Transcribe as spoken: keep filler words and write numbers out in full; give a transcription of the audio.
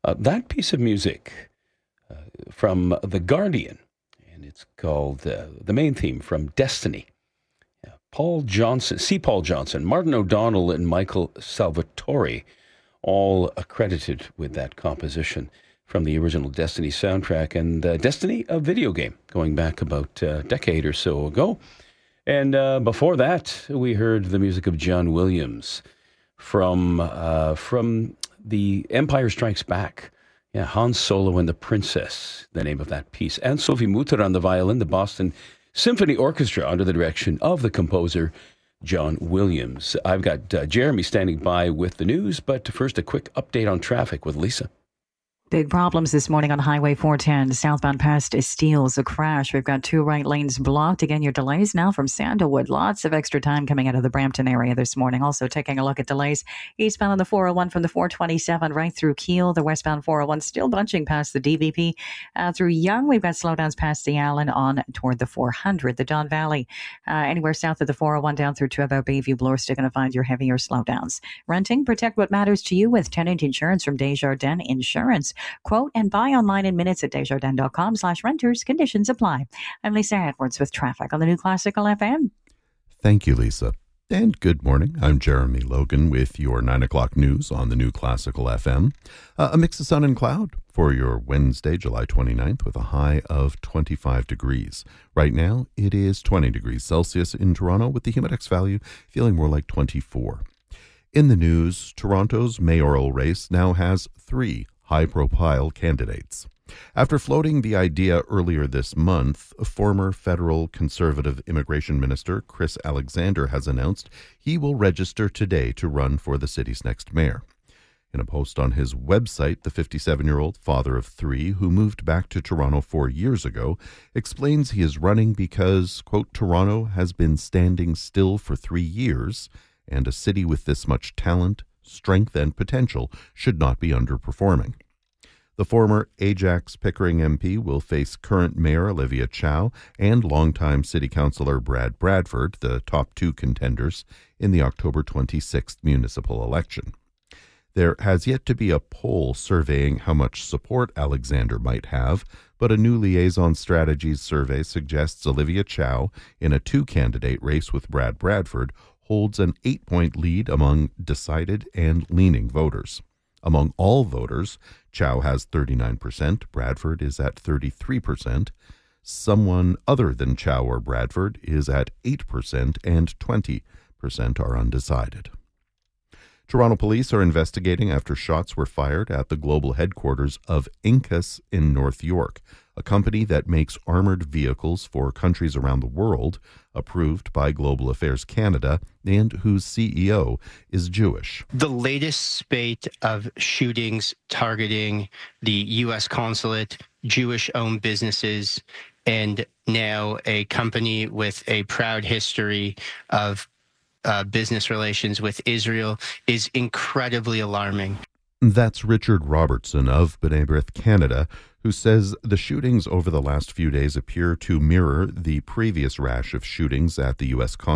Uh, that piece of music uh, from The Guardian, and it's called uh, the main theme from Destiny. Yeah, Paul Johnson, C. Paul Johnson, Martin O'Donnell, and Michael Salvatore, all accredited with that composition from the original Destiny soundtrack. And uh, Destiny, a video game going back about a decade or so ago. And uh, before that, we heard the music of John Williams from uh, from the Empire Strikes Back. Yeah, Han Solo and the Princess, the name of that piece. And Sophie Mutter on the violin, the Boston Symphony Orchestra under the direction of the composer John Williams. I've got uh, Jeremy standing by with the news, but first a quick update on traffic with Lisa. Big problems this morning on Highway four ten, southbound past Esteels, a crash. We've got two right lanes blocked. Again, your delays now from Sandalwood. Lots of extra time coming out of the Brampton area this morning. Also taking a look at delays eastbound on the four oh one from the four twenty-seven right through Kiel. The westbound four oh one still bunching past the D V P. Uh, through Young, we've got slowdowns past the Allen on toward the four hundred. The Don Valley, uh, anywhere south of the four oh one down through to about Bayview Bloor, still going to find your heavier slowdowns. Renting, protect what matters to you with tenant insurance from Desjardins Insurance. Quote and buy online in minutes at desjardins.com slash renters. Conditions apply. I'm Lisa Edwards with traffic on the New Classical F M. Thank you, Lisa. And good morning. I'm Jeremy Logan with your nine o'clock news on the New Classical F M. Uh, a mix of sun and cloud for your Wednesday, July twenty-ninth, with a high of twenty-five degrees. Right now, it is twenty degrees Celsius in Toronto, with the humidex value feeling more like twenty-four. In the news, Toronto's mayoral race now has three high-profile candidates. After floating the idea earlier this month, former federal Conservative Immigration Minister Chris Alexander has announced he will register today to run for the city's next mayor. In a post on his website, the fifty-seven-year-old father of three, who moved back to Toronto four years ago, explains he is running because, quote, Toronto has been standing still for three years, and a city with this much talent, strength, and potential should not be underperforming. The former Ajax Pickering M P will face current Mayor Olivia Chow and longtime City Councillor Brad Bradford, the top two contenders, in the October twenty-sixth municipal election. There has yet to be a poll surveying how much support Alexander might have, but a new Liaison Strategies survey suggests Olivia Chow, in a two-candidate race with Brad Bradford, holds an eight-point lead among decided and leaning voters. Among all voters, Chow has thirty-nine percent, Bradford is at thirty-three percent. Someone other than Chow or Bradford is at eight percent, and twenty percent are undecided. Toronto police are investigating after shots were fired at the global headquarters of Incus in North York, a company that makes armored vehicles for countries around the world, approved by Global Affairs Canada, and whose C E O is Jewish. The latest spate of shootings targeting the U S consulate, Jewish-owned businesses, and now a company with a proud history of uh, business relations with Israel is incredibly alarming. That's Richard Robertson of B'nai B'rith Canada, who says the shootings over the last few days appear to mirror the previous rash of shootings at the U S consulate